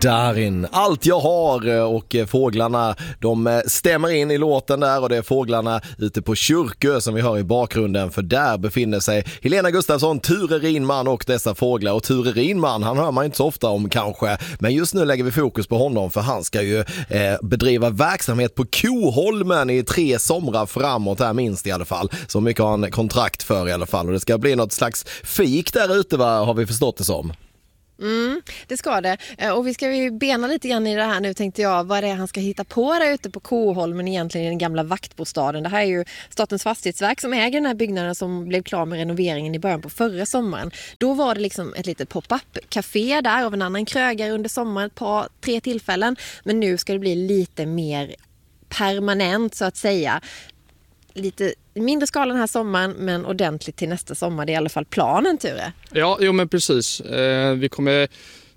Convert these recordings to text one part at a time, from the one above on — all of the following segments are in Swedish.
Darin, allt jag har, och fåglarna de stämmer in i låten där, och det är fåglarna ute på Kyrkö som vi hör i bakgrunden, för där befinner sig Helena Gustafsson, Ture Rinman och dessa fåglar. Och Ture Rinman, han hör man inte så ofta om kanske, men just nu lägger vi fokus på honom, för han ska ju bedriva verksamhet på Koholmen i 3 somrar framåt här minst i alla fall. Så mycket har han kontrakt för i alla fall, och det ska bli något slags fik där ute, har vi förstått det som. Det ska det. Och vi ska ju bena lite grann i det här nu, tänkte jag. Vad det är han ska hitta på där ute på Koholmen egentligen, i den gamla vaktbostaden. Det här är ju Statens fastighetsverk som äger den här byggnaden, som blev klar med renoveringen i början på förra sommaren. Då var det liksom ett litet pop-up-café där av en annan krögare under sommaren, 3 tillfällen. Men nu ska det bli lite mer permanent så att säga. Lite mindre skala den här sommaren, men ordentligt till nästa sommar. Det är i alla fall planen, Ture. Ja, men precis. Vi kommer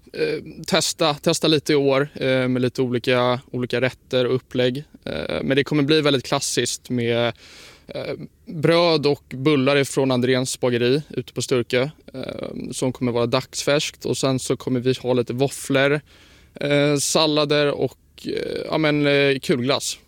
testa lite i år med lite olika rätter och upplägg. Men det kommer bli väldigt klassiskt med bröd och bullar från Andréns bageri ute på Sturkö, som kommer vara dagsfärskt. Och sen så kommer vi ha lite våfflor, sallader och kulglass.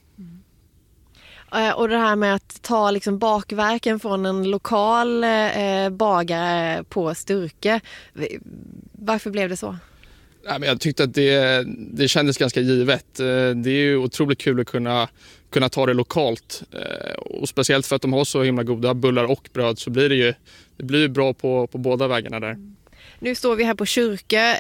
Och det här med att ta liksom bakverken från en lokal bagare på Sturkö. Varför blev det så? Nej, men jag tyckte att det kändes ganska givet. Det är ju otroligt kul att kunna ta det lokalt. Och speciellt för att de har så himla goda bullar och bröd, så blir det blir bra på båda vägarna där. Nu står vi här på Kyrkö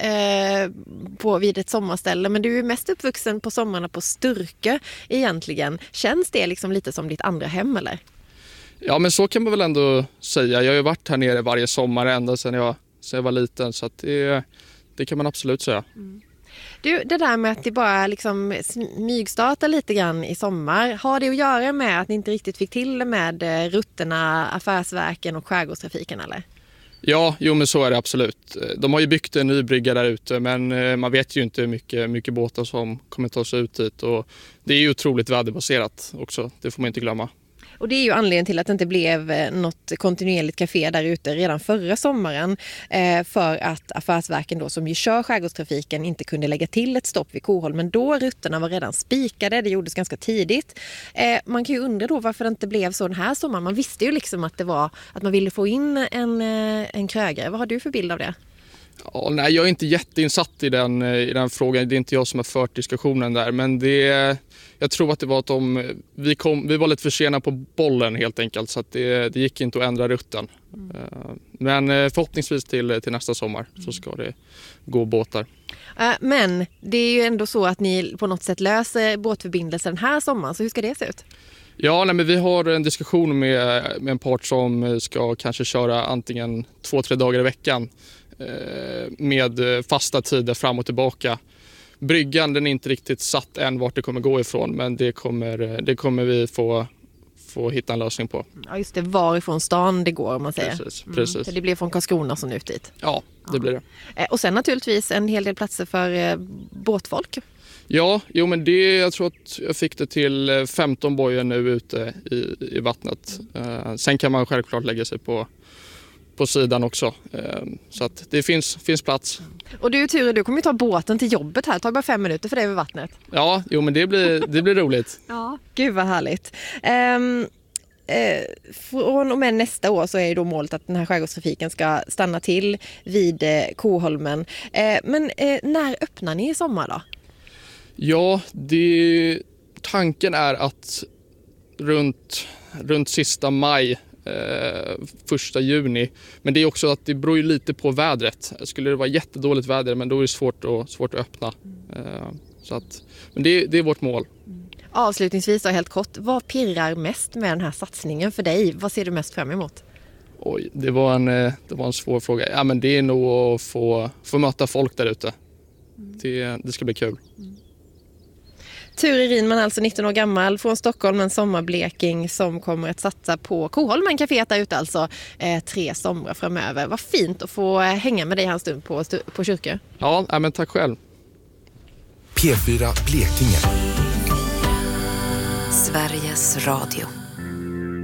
vid ett sommarställe, men du är mest uppvuxen på sommarna på Sturkö egentligen. Känns det liksom lite som ditt andra hem, eller? Ja, men så kan man väl ändå säga. Jag har ju varit här nere varje sommar ända sedan jag var liten, så att det kan man absolut säga. Du, det där med att det bara liksom smygstartar lite grann i sommar, har det att göra med att ni inte riktigt fick till det med rutterna, affärsverken och skärgårdstrafiken, eller? Ja, men så är det absolut. De har ju byggt en ny brygga där ute, men man vet ju inte hur mycket båtar som kommer ta sig ut hit. Och det är ju otroligt väderbaserat också, det får man inte glömma. Och det är ju anledningen till att det inte blev något kontinuerligt café där ute redan förra sommaren. För att affärsverken då, som ju kör skärgårdstrafiken, inte kunde lägga till ett stopp vid Koholmen. Då rutterna var redan spikade, det gjordes ganska tidigt. Man kan ju undra då varför det inte blev så den här sommaren. Man visste ju liksom att det var att man ville få in en krögare. Vad har du för bild av det? Ja, nej, jag är inte jätteinsatt i den frågan. Det är inte jag som har fört diskussionen där. Men jag tror att det var att vi var lite för sena på bollen helt enkelt. Så att det gick inte att ändra rutten. Men förhoppningsvis till nästa sommar så ska det gå båtar. Men det är ju ändå så att ni på något sätt löser båtförbindelsen den här sommaren. Så hur ska det se ut? Ja, men vi har en diskussion med en part som ska kanske köra antingen 2-3 dagar i veckan med fasta tider fram och tillbaka. Bryggan, den är inte riktigt satt än vart det kommer gå ifrån, men det kommer vi få hitta en lösning på. Ja, just det, varifrån stan det går, om man säger. Precis. Så det blir från Karlskrona som ut dit. Ja, det blir det. Och sen naturligtvis en hel del platser för båtfolk. Ja, men jag tror att jag fick det till 15 bojor nu ute i vattnet. Sen kan man självklart lägga sig på sidan också. Så att det finns plats. Och du, Ture, du kommer ju ta båten till jobbet här. Det tar bara 5 minuter för dig över vattnet. Ja, men det blir roligt. Ja, gud vad härligt. Från och med nästa år så är ju då målet att den här skärgårdstrafiken ska stanna till vid Koholmen. Men när öppnar ni i sommar då? Ja, tanken är att runt sista maj, 1 juni. Men det är också att det beror ju lite på vädret. Skulle det vara jättedåligt väder, men då är det svårt att öppna. Men det är vårt mål. Avslutningsvis och helt kort, vad pirrar mest med den här satsningen för dig? Vad ser du mest fram emot? Oj, det var en svår fråga. Ja, men det är nog att få möta folk där ute. Det ska bli kul. Ture Rinman, alltså 19 år gammal, från Stockholm, en sommarbleking som kommer att satsa på Koholmen café där ute, alltså 3 somrar framöver. Vad fint att få hänga med dig här en stund på Kyrkö. Ja, men tack själv. P4 Blekinge. Sveriges Radio.